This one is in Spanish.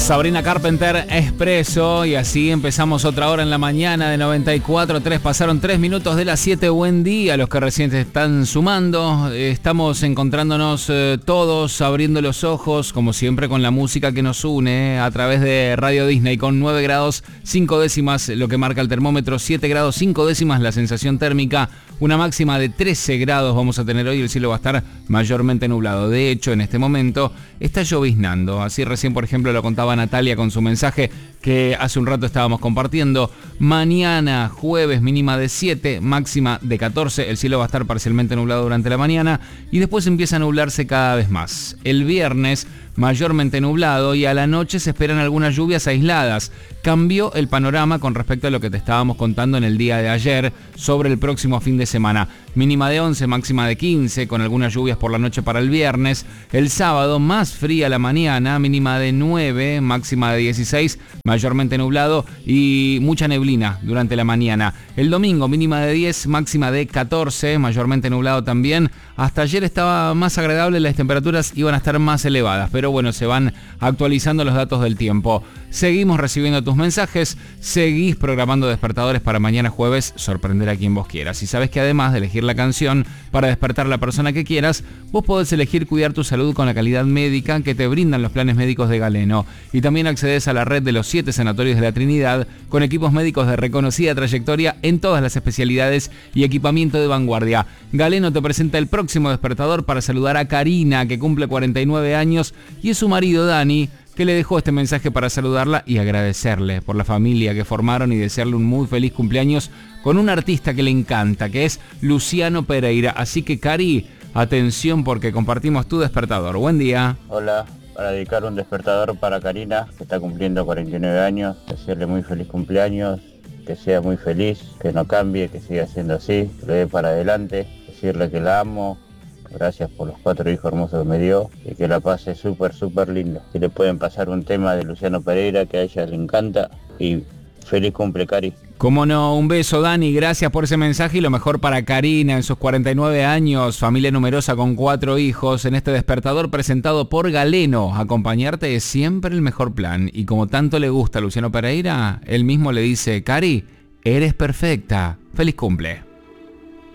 Sabrina Carpenter, Expreso, y así empezamos otra hora en la mañana de 94.3. Pasaron 3 minutos de las 7. Buen día a los que recién se están sumando. Estamos encontrándonos todos, abriendo los ojos, como siempre, con la música que nos une a través de Radio Disney, con 9 grados 5 décimas lo que marca el termómetro, 7 grados 5 décimas la sensación térmica, una máxima de 13 grados vamos a tener hoy. El cielo va a estar mayormente nublado. De hecho, en este momento está lloviznando. Así recién, por ejemplo, lo contaba Natalia con su mensaje que hace un rato estábamos compartiendo. Mañana, jueves, mínima de 7, máxima de 14. El cielo va a estar parcialmente nublado durante la mañana y después empieza a nublarse cada vez más. El viernes, mayormente nublado, y a la noche se esperan algunas lluvias aisladas. Cambió el panorama con respecto a lo que te estábamos contando en el día de ayer sobre el próximo fin de semana. Mínima de 11, máxima de 15, con algunas lluvias por la noche para el viernes. El sábado, más fría la mañana, mínima de 9, máxima de 16, mayormente nublado y mucha neblina durante la mañana. El domingo, mínima de 10, máxima de 14, mayormente nublado también. Hasta ayer estaba más agradable, las temperaturas iban a estar más elevadas, pero bueno, se van actualizando los datos del tiempo. Seguimos recibiendo tus mensajes, seguís programando despertadores para mañana jueves, sorprender a quien vos quieras. Y sabes que además de elegir la canción para despertar a la persona que quieras, vos podés elegir cuidar tu salud con la calidad médica que te brindan los planes médicos de Galeno. Y también accedes a la red de los 7 sanatorios de la Trinidad con equipos médicos de reconocida trayectoria en todas las especialidades y equipamiento de vanguardia. Galeno te presenta el próximo despertador para saludar a Karina, que cumple 49 años, y es su marido Dani, que le dejó este mensaje para saludarla y agradecerle por la familia que formaron y desearle un muy feliz cumpleaños con un artista que le encanta, que es Luciano Pereira. Así que, Cari, atención porque compartimos tu despertador. Buen día. Hola, para dedicar un despertador para Karina, que está cumpliendo 49 años, desearle muy feliz cumpleaños, que sea muy feliz, que no cambie, que siga siendo así, que lo dé para adelante, decirle que la amo. Gracias por los 4 hijos hermosos que me dio y que la pase súper lindo. Si le pueden pasar un tema de Luciano Pereira que a ella le encanta, y feliz cumple, Cari. Cómo no, un beso, Dani, gracias por ese mensaje y lo mejor para Karina en sus 49 años, familia numerosa con 4 hijos, en este despertador presentado por Galeno. Acompañarte es siempre el mejor plan, y como tanto le gusta a Luciano Pereira, él mismo le dice: Cari, eres perfecta, feliz cumple.